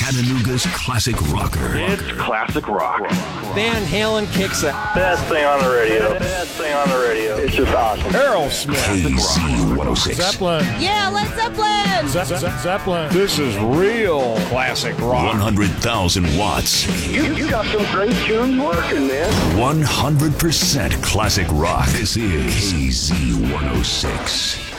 Chattanooga's classic rocker. It's classic rock. Van Halen kicks ass. Best thing on the radio. Best thing on the radio. It's just awesome. Aerosmith. KZ106. Zeppelin. Yeah, Led Zeppelin. Zeppelin. This is real classic rock. 100,000 watts. You got some great tunes working, man. 100% classic rock. This is KZ106.